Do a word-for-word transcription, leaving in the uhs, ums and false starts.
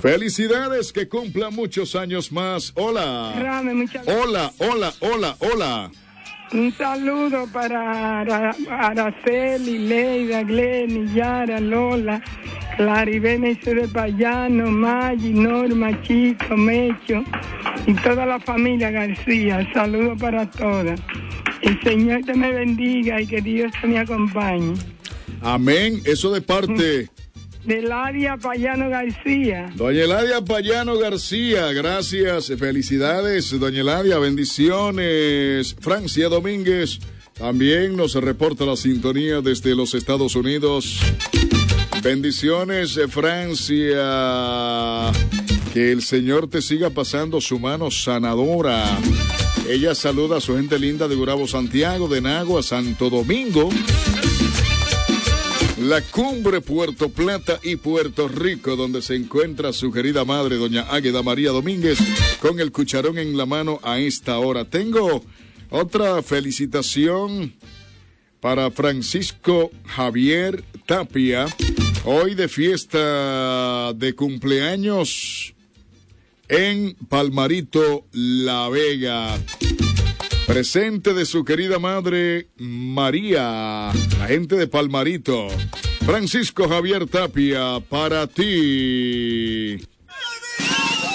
Felicidades, que cumpla muchos años más. Hola. Rame, muchas Hola, hola, hola, hola. Un saludo para Ara- Araceli, Leida, Glenny, Yara, Lola, Claribel de Payano, Maggi, Norma, Chico, Mecho y toda la familia García. Saludos para todas. El Señor te me bendiga y que Dios te me acompañe. Amén. Eso de parte de Eladia Payano García. Doña Eladia Payano García, gracias, felicidades, doña Eladia, bendiciones. Francia Domínguez también nos reporta la sintonía desde los Estados Unidos. Bendiciones, Francia. Que el Señor te siga pasando su mano sanadora. Ella saluda a su gente linda de Gurabo, Santiago, de Nagua, Santo Domingo, La Cumbre, Puerto Plata y Puerto Rico, donde se encuentra su querida madre, doña Águeda María Domínguez, con el cucharón en la mano a esta hora. Tengo otra felicitación para Francisco Javier Tapia, hoy de fiesta de cumpleaños en Palmarito, La Vega. Presente de su querida madre María, la gente de Palmarito. Francisco Javier Tapia, para ti.